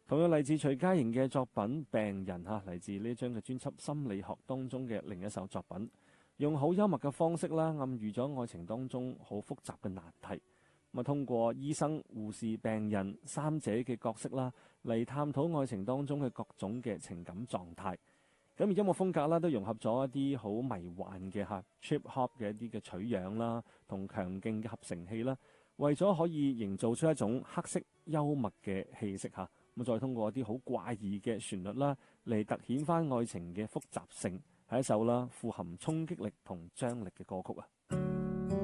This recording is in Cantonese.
同樣嚟自徐佳瑩嘅作品《病人》嚇，嚟自呢張嘅專輯《心理學》當中嘅另一首作品，用好幽默嘅方式啦，暗喻咗愛情當中好複雜嘅難題。咁啊，通過醫生、護士、病人三者嘅角色啦，嚟探討愛情當中嘅各種嘅情感狀態。咁而音樂風格啦，都融合咗一啲好迷幻嘅trip hop 嘅一啲嘅取樣啦，同強勁嘅合成器啦，為咗可以營造出一種黑色幽默嘅氣息嚇。咁再通過一啲好怪異嘅旋律啦，嚟突顯翻愛情嘅複雜性，係一首啦富含衝擊力同張力嘅歌曲啊！